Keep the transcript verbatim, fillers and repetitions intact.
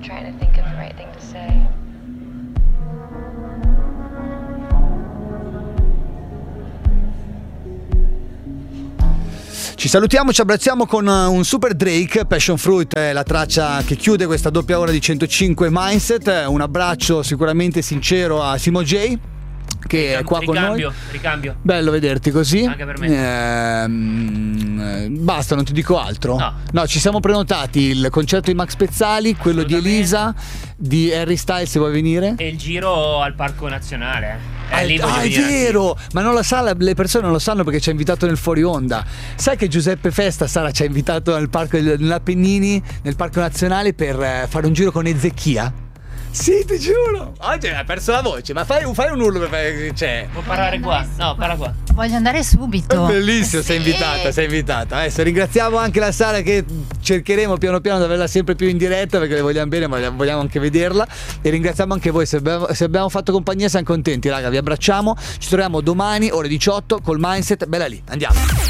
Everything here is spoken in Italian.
trying to think of the right thing to say. Ci salutiamo, ci abbracciamo con un super Drake. Passion Fruit è la traccia che chiude questa doppia ora di centocinque Mindset. Un abbraccio sicuramente sincero a Simo J, che Ricam- è qua ricambio, con noi. Ricambio. Bello vederti così. Anche per me. Ehm, basta, non ti dico altro. No. No, ci siamo prenotati il concerto di Max Pezzali, quello di Elisa, di Harry Styles, se vuoi venire. E il giro al Parco Nazionale. Eh, Ah, lì voglio ah, è venire vero, ma non la sa, le persone non lo sanno perché ci ha invitato nel fuori onda. Sai che Giuseppe Festa, Sara, ci ha invitato al parco dell'Appennini, nel Parco Nazionale, per eh, fare un giro con Ezechia? Sì, ti giuro. Oggi ha perso la voce, ma fai, fai un urlo per fare. Cioè. Può parlare qua? No, parla qua. Voglio andare subito. È bellissimo, sei Sì. invitata, sei invitata. Adesso ringraziamo anche la Sara, che cercheremo piano piano di averla sempre più in diretta perché le vogliamo bene, ma vogliamo anche vederla. E ringraziamo anche voi, se abbiamo, se abbiamo fatto compagnia siamo contenti, raga, vi abbracciamo. Ci troviamo domani ore diciotto col Mindset. Bella lì, andiamo.